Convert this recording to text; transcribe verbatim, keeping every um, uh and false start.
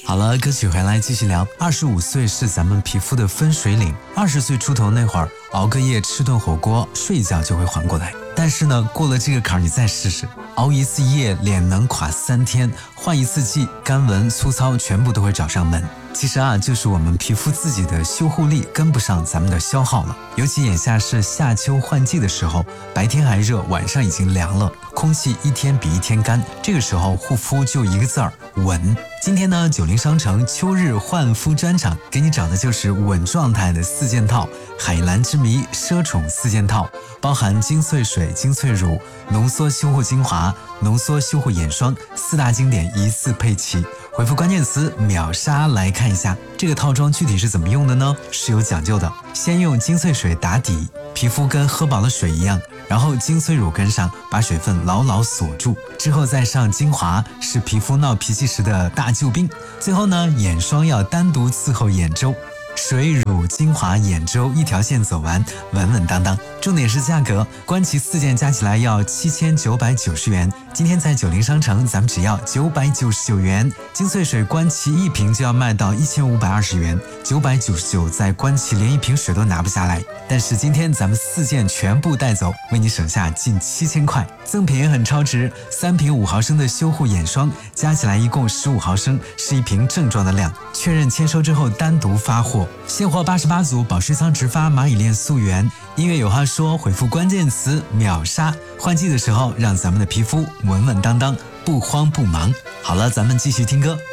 好了，歌曲回来继续聊。二十五岁是咱们皮肤的分水岭，二十岁出头那会儿，熬个夜吃顿火锅，睡一觉就会缓过来。但是呢，过了这个坎儿，你再试试，熬一次夜，脸能垮三天；换一次季，干纹、粗糙全部都会找上门。其实啊，就是我们皮肤自己的修护力跟不上咱们的消耗了。尤其眼下是夏秋换季的时候，白天还热，晚上已经凉了，空气一天比一天干。这个时候护肤就一个字儿，稳。今天呢，九零商城秋日焕肤专场，给你找的就是稳状态的四件套，海蓝之谜奢宠四件套，包含精粹水、精粹乳、浓缩修护精华、浓缩修护眼霜四大经典一次配齐。回复关键词秒杀来看一下这个套装具体是怎么用的呢？是有讲究的。先用精粹水打底，皮肤跟喝饱了水一样，然后精粹乳跟上，把水分牢牢锁住，之后再上精华，是皮肤闹脾气时的大救兵。最后呢，眼霜要单独伺候眼周。水乳精华眼周一条线走完，稳稳当当。重点是价格，观其四件加起来要七千九百九十元，今天在九零商城咱们只要九百九十九元。精粹水观其一瓶就要卖到一千五百二十元，九百九十九在观其连一瓶水都拿不下来。但是今天咱们四件全部带走，为你省下近七千块。赠品也很超值，三瓶五毫升的修护眼霜，加起来一共十五毫升，是一瓶正装的量。确认签收之后单独发货。现货八十八组保湿仓直发蚂蚁链素源。音乐有话说，回复关键词秒杀。换季的时候，让咱们的皮肤稳稳当当，不慌不忙。好了，咱们继续听歌。